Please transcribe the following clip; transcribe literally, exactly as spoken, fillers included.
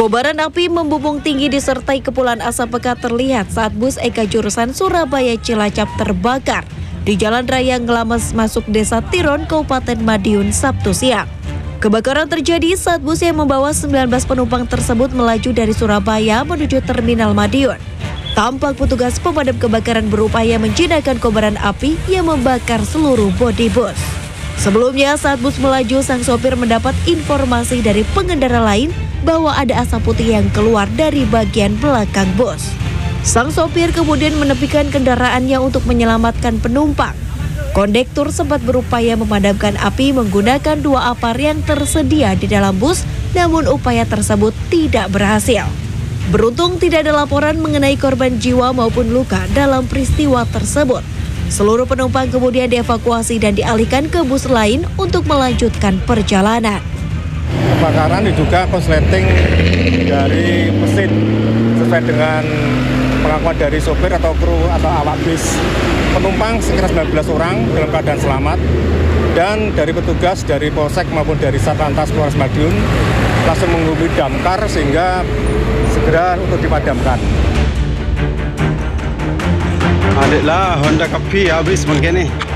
Kobaran api membumbung tinggi disertai kepulan asap pekat terlihat saat bus Eka jurusan Surabaya Cilacap terbakar di Jalan Raya Ngelames masuk Desa Tiron, Kabupaten Madiun, Sabtu siang. Kebakaran terjadi saat bus yang membawa sembilan belas penumpang tersebut melaju dari Surabaya menuju Terminal Madiun. Tampak petugas pemadam kebakaran berupaya menjinakkan kobaran api yang membakar seluruh bodi bus. Sebelumnya saat bus melaju, sang sopir mendapat informasi dari pengendara lain bahwa ada asap putih yang keluar dari bagian belakang bus. Sang sopir kemudian menepikan kendaraannya untuk menyelamatkan penumpang. Kondektur sempat berupaya memadamkan api menggunakan dua apar yang tersedia di dalam bus, namun upaya tersebut tidak berhasil. Beruntung tidak ada laporan mengenai korban jiwa maupun luka dalam peristiwa tersebut. Seluruh penumpang kemudian dievakuasi dan dialihkan ke bus lain untuk melanjutkan perjalanan. Kebakaran diduga konsleting dari mesin sesuai dengan pengakuan dari sopir atau kru atau awak bis. Penumpang sekitar sembilan belas orang dalam keadaan selamat, dan dari petugas dari Polsek maupun dari Satlantas Polres Madiun langsung menghubungi damkar sehingga segera untuk dipadamkan. Adiklah Honda Kopi habis begini.